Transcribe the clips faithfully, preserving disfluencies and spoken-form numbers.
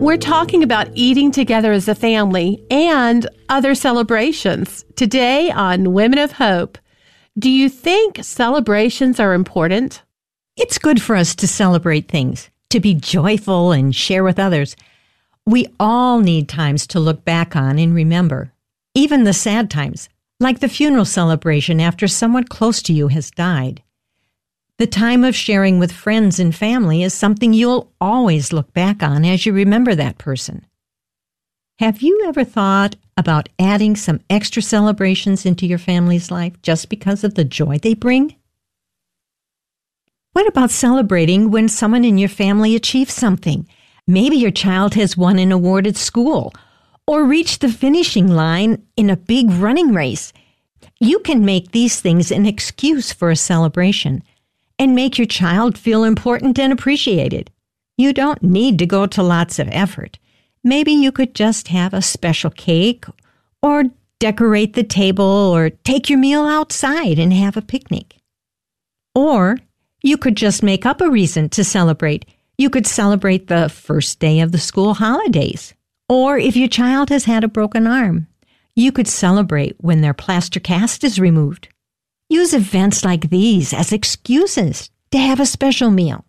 We're talking about eating together as a family and other celebrations. Today on Women of Hope, do you think celebrations are important? It's good for us to celebrate things, to be joyful and share with others. We all need times to look back on and remember, even the sad times, like the funeral celebration after someone close to you has died. The time of sharing with friends and family is something you'll always look back on as you remember that person. Have you ever thought about adding some extra celebrations into your family's life just because of the joy they bring? What about celebrating when someone in your family achieves something? Maybe your child has won an award at school or reached the finishing line in a big running race. You can make these things an excuse for a celebration and make your child feel important and appreciated. You don't need to go to lots of effort. Maybe you could just have a special cake or decorate the table or take your meal outside and have a picnic. Or you could just make up a reason to celebrate. You could celebrate the first day of the school holidays. Or if your child has had a broken arm, you could celebrate when their plaster cast is removed. Use events like these as excuses to have a special meal.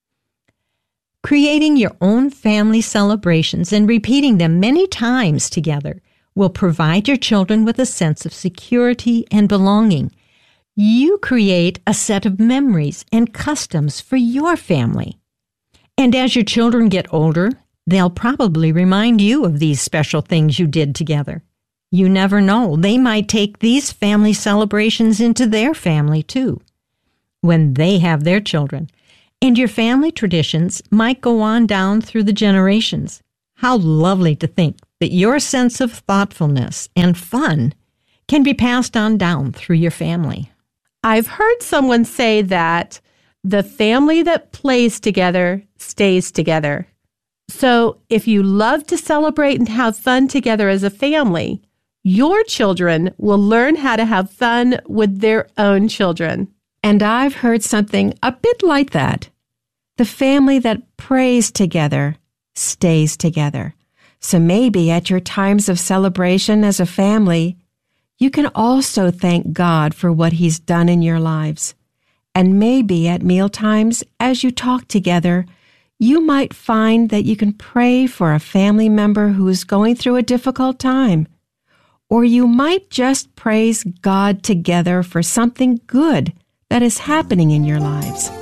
Creating your own family celebrations and repeating them many times together will provide your children with a sense of security and belonging. You create a set of memories and customs for your family. And as your children get older, they'll probably remind you of these special things you did together. You never know, they might take these family celebrations into their family too, when they have their children. And your family traditions might go on down through the generations. How lovely to think that your sense of thoughtfulness and fun can be passed on down through your family. I've heard someone say that the family that plays together stays together. So if you love to celebrate and have fun together as a family, your children will learn how to have fun with their own children. And I've heard something a bit like that. The family that prays together stays together. So maybe at your times of celebration as a family, you can also thank God for what He's done in your lives. And maybe at mealtimes, as you talk together, you might find that you can pray for a family member who is going through a difficult time. Or you might just praise God together for something good that is happening in your lives.